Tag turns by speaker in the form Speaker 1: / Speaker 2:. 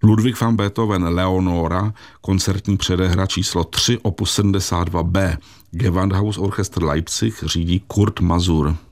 Speaker 1: Ludwig van Beethoven Leonora, koncertní předehra číslo 3 opus 72b. Gewandhaus Orchester Leipzig řídí Kurt Masur.